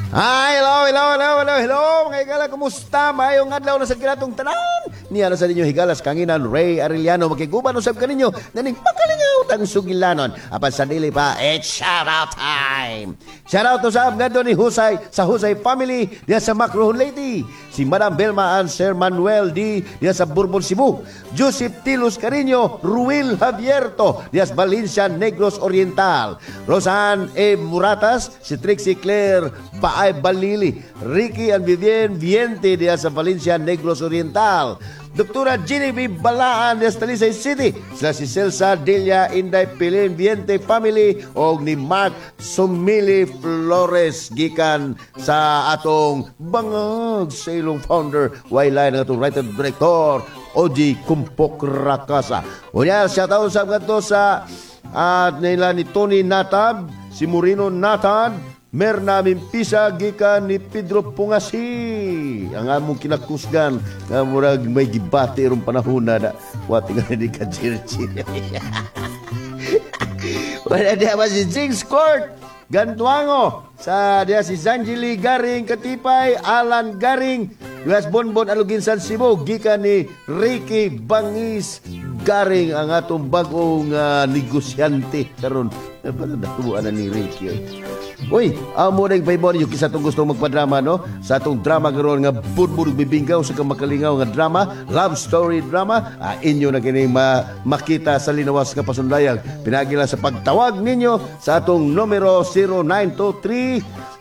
Hello, mga higala, kumusta? Mayong adlaw na sa kinatong tanan. Niya na sa ninyo higalas kanginan, Ray Arellano, makiguban usab kaninyo, naning pakalingaw tang sugilanon. Apan sa dili pa, it's shoutout time. Shoutout to sa abgado ni Husay, sa Husay family, diya sa Macrohon Lady. Si Madam Belma and Sir Manuel D. diya sa Bourbon, Cebu. Joseph Tilus Carino, Ruel Javierto, diya sa Valencia, Negros Oriental. Rosan E. Muratas, si Trixie Claire Baay Balili, Ricky and Vivienne Viente diya sa Valencia, Negros Oriental. Doktora Jenny B. Balaan diya sa Talisay City. Sila si Celsa Delia Inday Pilin Viente family o ni Mark Sumili Flores gikan sa atong bangag sa ilong founder Wailay ng atong writer director Oji Kumpok Rakasa. O yan, shoutout sa mga sa nila ni Tony Natab, si Moreno Natad, Merna Mimpisa gikan ni Pedro Pungasi. Ang among kinakusgan nga murag may gibati rong panahon na wati nga ni ka Jirchi. Wala dia ba si Jinx Court Gantuango sa dia si Zanjili Garing Katipay, Alan Garing Luas Bonbon Aluginsan Cebu gikan ni Ricky Bangis Garing ang atong bagong negosyante karon. Paano natubuan na ni Ricky? Uy, amo na yung paibon yung kisa itong gusto magpadrama, no? Sa atong drama karon nga budbud bibinggaw sa kamakalingaw nga drama, love story drama, inyo na kini makita sa linawas nga pasundayag. Pinagila sa pagtawag ninyo sa atong numero 0923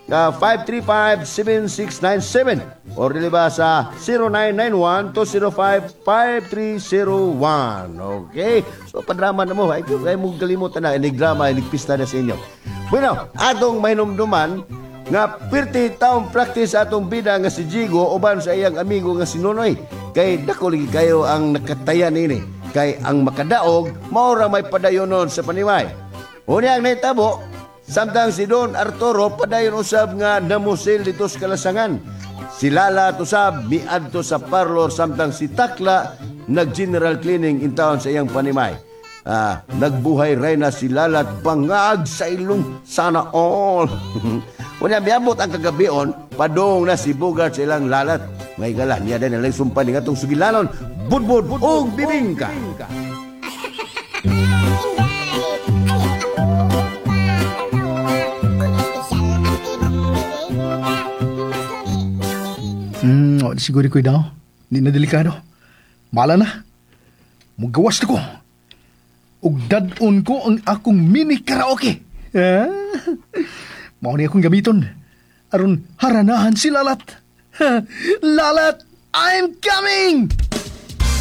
535-7697 or dili ba sa 0991-205-5301. Okay? So, padrama na mo. Ay mong kalimutan na. Inig drama, inig pista na sa inyo. Bueno, atong may numduman nga 30 taong practice atong bida nga si Jigo uban sa iyang amigo nga si Nonoy. Kay dako lagi kayo ang nakatayan ini. Kay ang makadaog, maura may padayonon sa panimay. Unya ang naitabo, samtang si Don Arturo padayon usab nga namusil dito sa Kalasangan. Si Lala usab miadto sa parlor samtang si Takla nag-general cleaning in town sa iyang panimay. Nagbuhay rin na si Lala at bangag sa ilong sana all. Kung biyabot ang kagabion, padong na si Bogart sa ilang lalat. May gala, niya din nalang sumpaning atong sugilanon, budbud o bibingka. Siguro ko daw. Hindi na delikado. Mala na. Magawas na ko. Ug dadon ko ang akong mini karaoke. Mao ni akong gamiton. Aron haranahan si Lalat. Lalat, I'm coming!